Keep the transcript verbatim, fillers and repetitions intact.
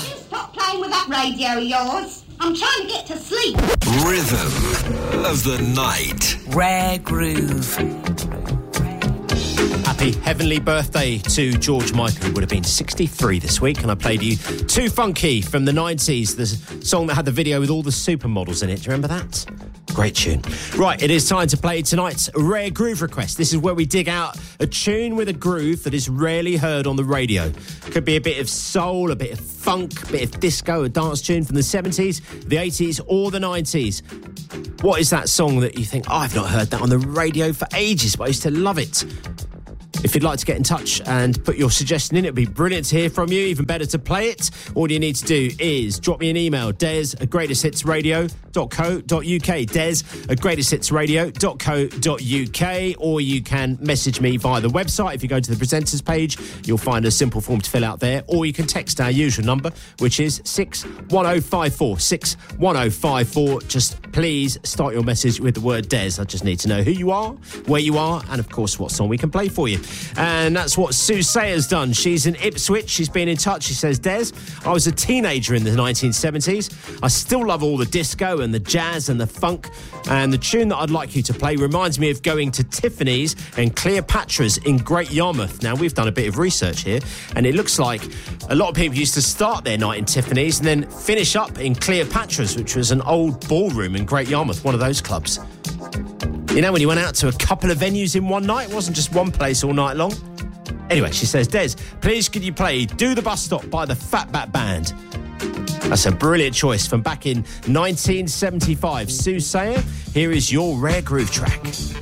Stop playing with that radio of yours. I'm trying to get to sleep. Rhythm of the night. Rare Groove. Happy heavenly birthday to George Michael, who would have been sixty-three this week, and I played you Too Funky from the nineties, the song that had the video with all the supermodels in it. Do you remember that? Great tune. Right, it is time to play tonight's Rare Groove Request. This is where we dig out a tune with a groove that is rarely heard on the radio. Could be a bit of soul, a bit of funk, a bit of disco, a dance tune from the seventies, the eighties or the nineties. What is that song that you think, oh, I've not heard that on the radio for ages, but I used to love it? If you'd like to get in touch and put your suggestion in, it'd be brilliant to hear from you. Even better to play it. All you need to do is drop me an email, des at greatest hits radio dot co dot uk, des at greatest hits radio dot co dot uk, or you can message me via the website. If you go to the presenters page, you'll find a simple form to fill out there, or you can text our usual number, which is six one oh five four, six one oh five four. Just please start your message with the word Des. I just need to know who you are, where you are, and of course what song we can play for you. And that's what Sue Sayer's done. She's in Ipswich. She's been in touch. She says, Des, I was a teenager in the nineteen seventies. I still love all the disco and the jazz and the funk. And the tune that I'd like you to play reminds me of going to Tiffany's and Cleopatra's in Great Yarmouth. Now, we've done a bit of research here, and it looks like a lot of people used to start their night in Tiffany's and then finish up in Cleopatra's, which was an old ballroom in Great Yarmouth, one of those clubs. You know, when you went out to a couple of venues in one night, it wasn't just one place all night long. Anyway, she says, Des, please could you play Do the Bus Stop by the Fatback Band? That's a brilliant choice from back in nineteen seventy-five. Sue Sayer, here is your Rare Groove track.